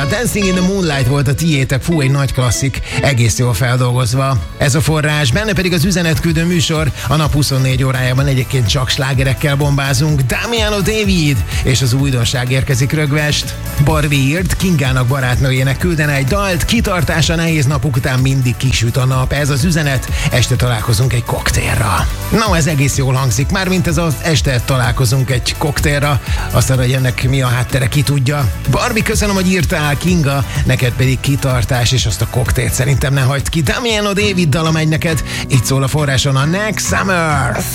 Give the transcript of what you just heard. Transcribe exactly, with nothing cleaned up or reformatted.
A Dancing in the Moonlight volt a tiétek, fú, egy nagy klasszik, egész jól feldolgozva. Ez a forrás, benne pedig az üzenetküldő műsor, a nap huszonnégy órájában egyébként csak slágerekkel bombázunk. Damiano David, és az újdonság érkezik rögvest. Barbie írt, Kingának barátnőjének küldene egy dalt, kitartása nehéz napok után mindig kisüt a nap. Ez az üzenet, este találkozunk egy koktélra. Na, ez egész jól hangzik, mármint ez az este találkozunk egy koktélra, aztán, hogy ennek mi a háttere, ki tudja. Barbie, köszönöm, hogy írtál, Kinga, neked pedig kitartás, és azt a koktélt szerintem ne hagyd ki. Damiano David dala megy neked, itt szól a forráson a Next Summer.